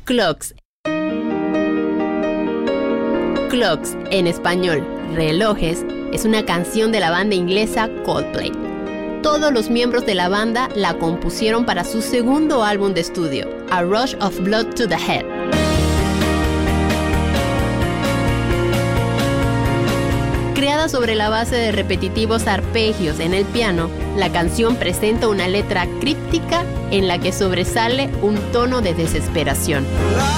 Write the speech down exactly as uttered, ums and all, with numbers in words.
Clocks. Clocks, en español, relojes, es una canción de la banda inglesa Coldplay. Todos los miembros de la banda la compusieron para su segundo álbum de estudio, A Rush of Blood to the Head. Creada sobre la base de repetitivos arpegios en el piano, la canción presenta una letra críptica en la que sobresale un tono de desesperación.